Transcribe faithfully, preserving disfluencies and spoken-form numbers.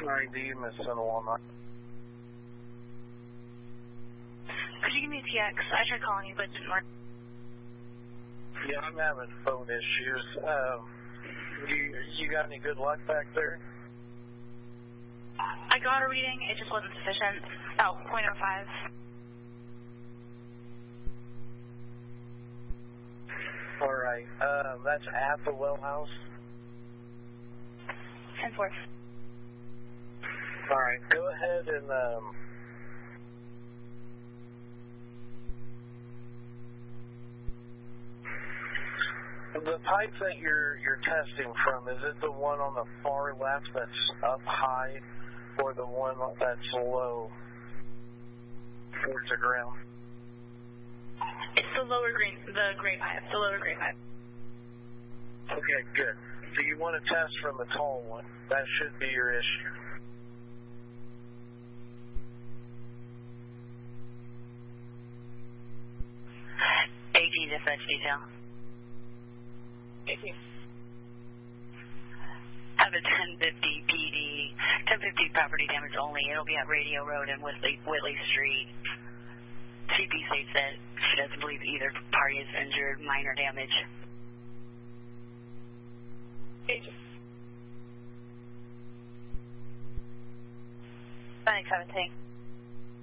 I D, Miss Walnut. Could you give me a T X? I tried calling you, but it didn't work. Yeah, I'm having phone issues. Um, you, you got any good luck back there? I got a reading. It just wasn't sufficient. Oh, point oh five. All right. Uh, that's at the well house? ten four. All right. Go ahead and... Um, the pipe that you're you're testing from, is it the one on the far left that's up high, or the one that's low towards the ground? It's the lower green, the gray pipe, the lower gray pipe. Okay, good. So you want to test from the tall one. That should be your issue. eighteen dispatch detail. eighteen. Have a ten fifty P D, ten fifty property damage only. It'll be at Radio Road and Whitley, Whitley Street. C P states that she doesn't believe either party is injured, minor damage. Agent. Thanks, seventeen.